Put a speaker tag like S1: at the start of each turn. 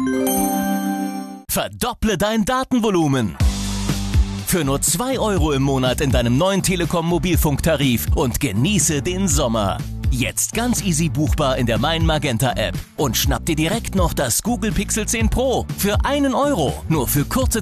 S1: Verdopple dein Datenvolumen. Für nur 2 € im Monat in deinem neuen Telekom Mobilfunktarif und genieße den Sommer. Jetzt ganz easy buchbar in der Mein Magenta App und schnapp dir direkt noch das Google Pixel 10 Pro für 1 €. Nur für kurze